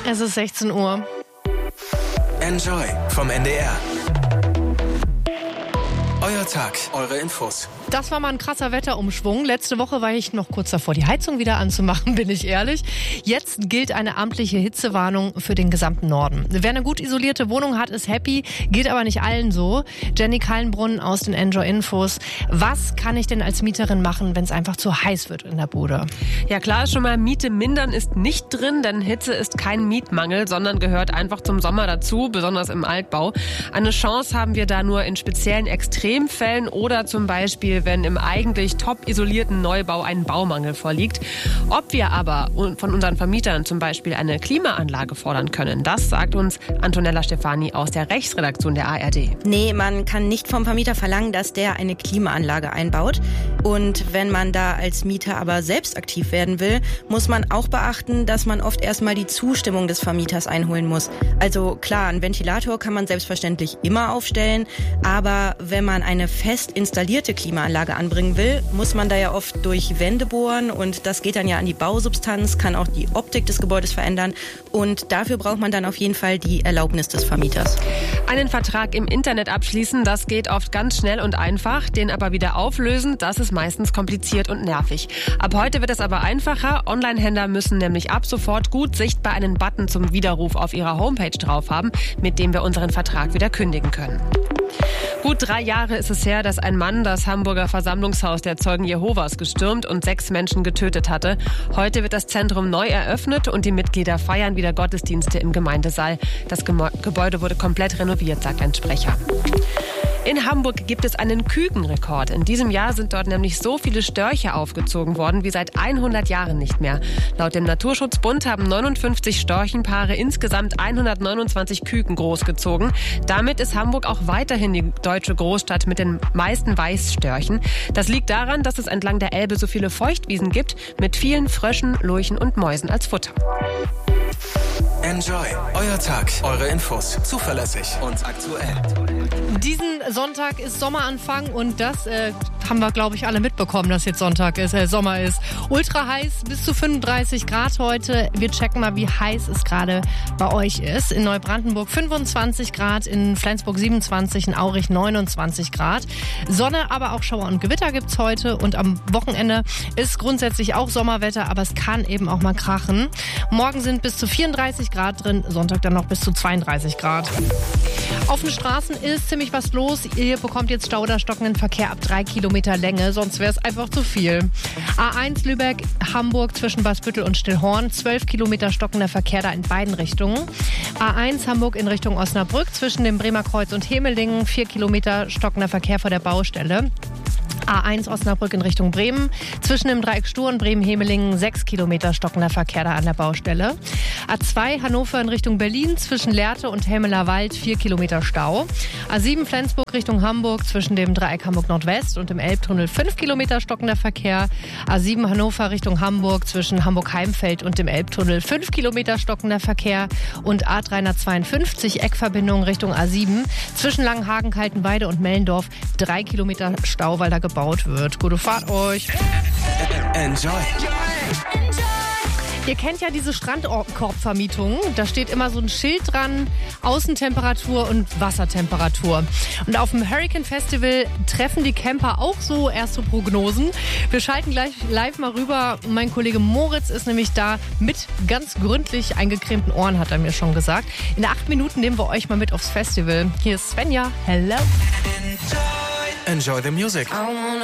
Es ist 16 Uhr. Enjoy vom NDR. Euer Tag, eure Infos. Das war mal ein krasser Wetterumschwung. Letzte Woche war ich noch kurz davor, die Heizung wieder anzumachen, bin ich ehrlich. Jetzt gilt eine amtliche Hitzewarnung für den gesamten Norden. Wer eine gut isolierte Wohnung hat, ist happy, geht aber nicht allen so. Jenny Kallenbrunn aus den Enjoy Infos. Was kann ich denn als Mieterin machen, wenn es einfach zu heiß wird in der Bude? Ja klar, schon mal Miete mindern ist nicht drin, denn Hitze ist kein Mietmangel, sondern gehört einfach zum Sommer dazu, besonders im Altbau. Eine Chance haben wir da nur in speziellen Extremfällen oder zum Beispiel, wenn im eigentlich top isolierten Neubau ein Baumangel vorliegt. Ob wir aber von unseren Vermietern zum Beispiel eine Klimaanlage fordern können, das sagt uns Antonella Stefani aus der Rechtsredaktion der ARD. Nee, man kann nicht vom Vermieter verlangen, dass der eine Klimaanlage einbaut. Und wenn man da als Mieter aber selbst aktiv werden will, muss man auch beachten, dass man oft erstmal die Zustimmung des Vermieters einholen muss. Also klar, einen Ventilator kann man selbstverständlich immer aufstellen, aber wenn man eine fest installierte Klimaanlage anbringen will, muss man da ja oft durch Wände bohren und das geht dann ja an die Bausubstanz, kann auch die Optik des Gebäudes verändern und dafür braucht man dann auf jeden Fall die Erlaubnis des Vermieters. Einen Vertrag im Internet abschließen, das geht oft ganz schnell und einfach, den aber wieder auflösen, das ist meistens kompliziert und nervig. Ab heute wird es aber einfacher. Online-Händler müssen nämlich ab sofort gut sichtbar einen Button zum Widerruf auf ihrer Homepage drauf haben, mit dem wir unseren Vertrag wieder kündigen können. Gut 3 Jahre ist es her, dass ein Mann das Hamburger Versammlungshaus der Zeugen Jehovas gestürmt und 6 Menschen getötet hatte. Heute wird das Zentrum neu eröffnet und die Mitglieder feiern wieder Gottesdienste im Gemeindesaal. Das Gebäude wurde komplett renoviert, sagt ein Sprecher. In Hamburg gibt es einen Kükenrekord. In diesem Jahr sind dort nämlich so viele Störche aufgezogen worden wie seit 100 Jahren nicht mehr. Laut dem Naturschutzbund haben 59 Storchenpaare insgesamt 129 Küken großgezogen. Damit ist Hamburg auch weiterhin die deutsche Großstadt mit den meisten Weißstörchen. Das liegt daran, dass es entlang der Elbe so viele Feuchtwiesen gibt mit vielen Fröschen, Lurchen und Mäusen als Futter. Enjoy, euer Tag, eure Infos. Zuverlässig und aktuell. Diesen Sonntag ist Sommeranfang und das haben wir, glaube ich, alle mitbekommen, dass jetzt Sommer ist. Ultra heiß, bis zu 35 Grad heute. Wir checken mal, wie heiß es gerade bei euch ist. In Neubrandenburg 25 Grad, in Flensburg 27, in Aurich 29 Grad. Sonne, aber auch Schauer und Gewitter gibt's heute und am Wochenende ist grundsätzlich auch Sommerwetter, aber es kann eben auch mal krachen. Morgen sind bis zu 34 Grad drin, Sonntag dann noch bis zu 32 Grad. Auf den Straßen ist ziemlich was los. Ihr bekommt jetzt Stau oder stockenden Verkehr ab 3 Kilometer Länge, sonst wäre es einfach zu viel. A1 Lübeck, Hamburg zwischen Basbüttel und Stillhorn, 12 Kilometer stockender Verkehr da in beiden Richtungen. A1 Hamburg in Richtung Osnabrück zwischen dem Bremer Kreuz und Hemelingen, 4 Kilometer stockender Verkehr vor der Baustelle. A1 Osnabrück in Richtung Bremen. Zwischen dem Dreieck Stur und Bremen-Hemelingen 6 Kilometer stockender Verkehr da an der Baustelle. A2 Hannover in Richtung Berlin. Zwischen Lehrte und Helmeler Wald 4 Kilometer Stau. A7 Flensburg Richtung Hamburg. Zwischen dem Dreieck Hamburg Nordwest und dem Elbtunnel 5 Kilometer stockender Verkehr. A7 Hannover Richtung Hamburg. Zwischen Hamburg-Heimfeld und dem Elbtunnel 5 Kilometer stockender Verkehr. Und A352 Eckverbindung Richtung A7. Zwischen Langenhagen, Kaltenweide und Mellendorf 3 Kilometer Stau, weil da gebaut wird. Gute Fahrt euch. Enjoy. Ihr kennt ja diese Strandkorbvermietungen. Da steht immer so ein Schild dran, Außentemperatur und Wassertemperatur. Und auf dem Hurricane Festival treffen die Camper auch so erste Prognosen. Wir schalten gleich live mal rüber. Mein Kollege Moritz ist nämlich da mit ganz gründlich eingecremten Ohren, hat er mir schon gesagt. In 8 Minuten nehmen wir euch mal mit aufs Festival. Hier ist Svenja. Hello. Enjoy the music.